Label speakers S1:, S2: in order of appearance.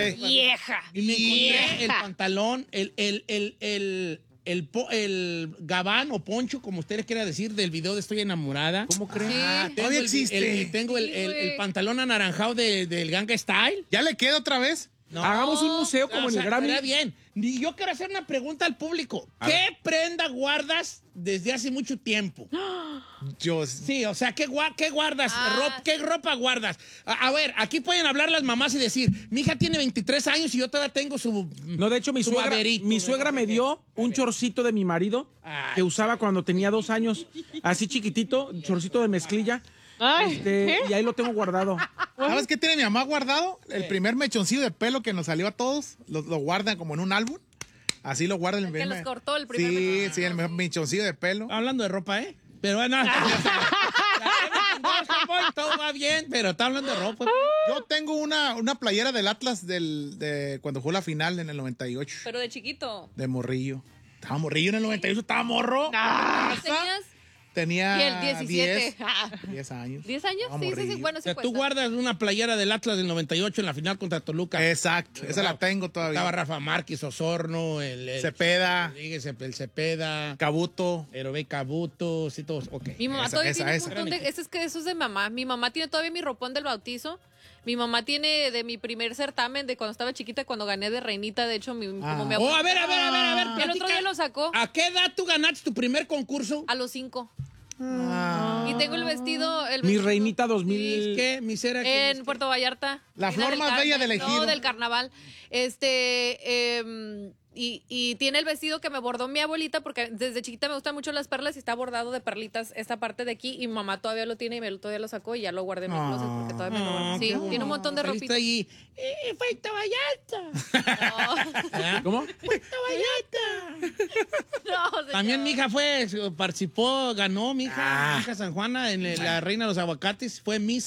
S1: vieja.
S2: Y me encontré el pantalón, el gabán o poncho, como ustedes quieran decir, del video de Estoy Enamorada.
S3: ¿Cómo crees?
S1: Sí.
S2: Todavía
S4: existe.
S2: Tengo el pantalón anaranjado del Ganga Style.
S4: ¿Ya le queda otra vez?
S2: No.
S3: Hagamos un museo como en el Grammy.
S2: Está bien. Y yo quiero hacer una pregunta al público. ¿Qué prenda guardas desde hace mucho tiempo?
S4: Yo...
S2: Sí, o sea, ¿qué guardas? ¿Qué ropa guardas? A ver, aquí pueden hablar las mamás y decir, mi hija tiene 23 años y yo todavía tengo su...
S3: No, de hecho, mi
S2: su
S3: suegra,
S2: baberito,
S3: mi
S2: ¿no?
S3: suegra me dio un chorcito de mi marido que usaba cuando tenía 2 años, así chiquitito, chorcito de mezclilla. Y ahí lo tengo guardado.
S4: ¿Sabes qué tiene mi mamá guardado? El primer mechoncillo de pelo que nos salió a todos. Lo guardan como en un álbum. Así lo guardan.
S1: Que los cortó el primer mechoncillo.
S4: Sí, el mechoncillo de pelo.
S2: Hablando de ropa, ¿eh? Pero bueno, todo va bien, pero está hablando de ropa.
S4: Yo tengo una playera del Atlas de cuando jugó la final en el 98.
S1: Pero de chiquito.
S4: De morrillo. Estaba morrillo en el 98, estaba morro.
S1: ¿Cuántos tenías?
S4: Tenía
S1: Y el 17.
S4: 10 años.
S1: ¿10 años?
S4: Estaba
S1: Sí,
S4: morrillo.
S1: bueno,
S2: O
S1: sí
S2: sea, tú
S1: cuesta.
S2: guardas una playera del Atlas del 98 en la final contra Toluca.
S4: Exacto, esa la tengo todavía.
S2: Estaba Rafa Márquez, Osorno,
S4: Cepeda,
S2: Rodríguez, el Cepeda,
S4: Cabuto.
S2: Herobey Cabuto, sí, todos. Ok.
S1: Mi mamá
S4: Esa,
S1: todavía
S4: esa,
S1: tiene
S4: esa.
S1: un montón de... Eso es de mamá. Mi mamá tiene todavía mi ropón del bautizo. Mi mamá tiene de mi primer certamen de cuando estaba chiquita, cuando gané de reinita. De hecho, como mi
S2: Oh, a ver.
S1: El otro día lo sacó.
S2: ¿A qué edad tú ganaste tu primer concurso?
S1: A los 5. Y tengo el vestido...
S3: Mi reinita 2000.
S2: ¿Qué? ¿Misera?
S1: En Puerto Vallarta.
S4: La
S1: Vida
S4: flor
S1: del
S4: más bella
S1: Carmen.
S4: del ejido.
S1: No, del carnaval. Y tiene el vestido que me bordó mi abuelita, porque desde chiquita me gustan mucho las perlas y está bordado de perlitas esta parte de aquí. Y mi mamá todavía lo tiene y todavía lo sacó y ya lo guardé en mi closet porque todavía me lo guardo. Sí, tiene un montón de
S2: Saliste
S1: ropita.
S2: ahí. Puerto Vallarta.
S3: ¿Cómo?
S2: Puerto Vallarta.
S1: No, señor.
S2: También mi hija participó, ganó mi hija San Juana en la Reina de los Aguacates. Fue Miss